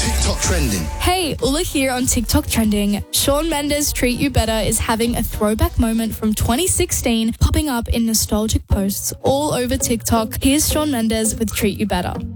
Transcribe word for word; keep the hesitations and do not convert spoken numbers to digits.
TikTok trending. Hey, Ula here on TikTok Trending. Shawn Mendes' Treat You Better is having a throwback moment from twenty sixteen popping up in nostalgic posts all over TikTok. Here's Shawn Mendes with Treat You Better.